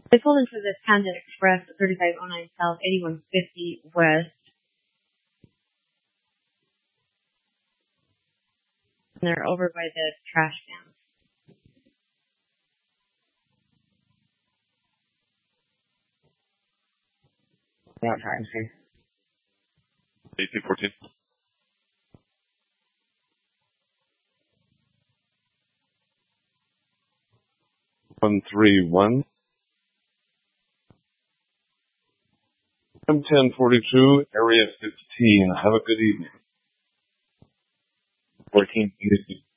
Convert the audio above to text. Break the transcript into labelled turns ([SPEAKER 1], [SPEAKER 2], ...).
[SPEAKER 1] They pulled into this Panda Express at 3509 South, 8150 West. And they're over by the trash cans.
[SPEAKER 2] What time, sir?
[SPEAKER 3] 1814. (131) M1042, Area 15. Have a good evening.
[SPEAKER 2] 14.